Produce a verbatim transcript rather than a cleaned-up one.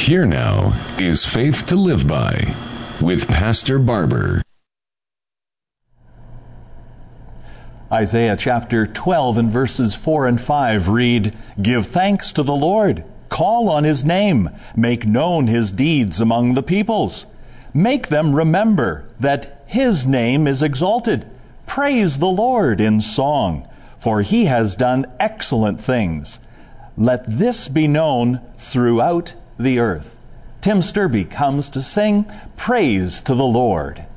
Here now is Faith to Live By with Pastor Barber. Isaiah chapter twelve and verses four and five read, "Give thanks to the Lord, call on his name, make known his deeds among the peoples. Make them remember that his name is exalted. Praise the Lord in song, for he has done excellent things. Let this be known throughout the earth." Tim Sturby comes to sing praise to the Lord.